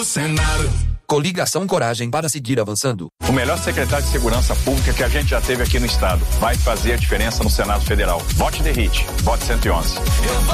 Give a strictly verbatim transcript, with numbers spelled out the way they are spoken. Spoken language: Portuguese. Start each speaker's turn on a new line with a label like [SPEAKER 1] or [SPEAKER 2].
[SPEAKER 1] Senado.
[SPEAKER 2] Coligação Coragem para seguir avançando.
[SPEAKER 3] O melhor secretário de Segurança Pública que a gente já teve aqui no estado vai fazer a diferença no Senado Federal. Vote D E R I T, vote cento e onze.